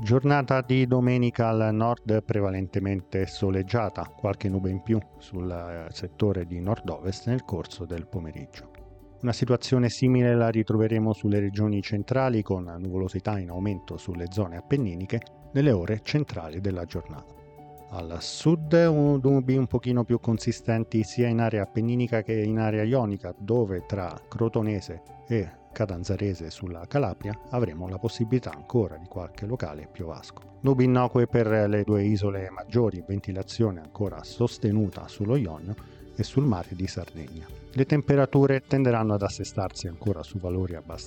Giornata di domenica al nord prevalentemente soleggiata, qualche nube in più sul settore di nord-ovest nel corso del pomeriggio. Una situazione simile la ritroveremo sulle regioni centrali con nuvolosità in aumento sulle zone appenniniche nelle ore centrali della giornata. Al sud nubi un pochino più consistenti sia in area appenninica che in area ionica, dove tra Crotonese e Catanzarese sulla Calabria avremo la possibilità ancora di qualche locale piovasco. Nubi innocue per le due isole maggiori, ventilazione ancora sostenuta sullo Ionio e sul mare di Sardegna. Le temperature tenderanno ad assestarsi ancora su valori abbastanza